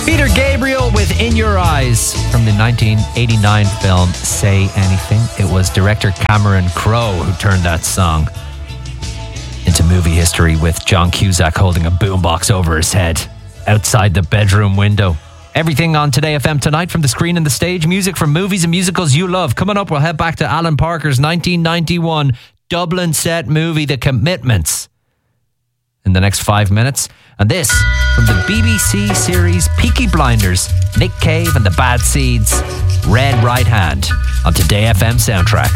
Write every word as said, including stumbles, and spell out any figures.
Peter Gabriel with In Your Eyes from the nineteen eighty-nine film Say Anything. It was director Cameron Crowe who turned that song into movie history with John Cusack holding a boombox over his head outside the bedroom window. Everything on Today F M tonight, from the screen and the stage. Music from movies and musicals you love. Coming up, we'll head back to Alan Parker's nineteen ninety-one Dublin set movie The Commitments in the next five minutes. And this from the B B C series Peaky Blinders, Nick Cave and the Bad Seeds, Red Right Hand on Today F M Soundtracks.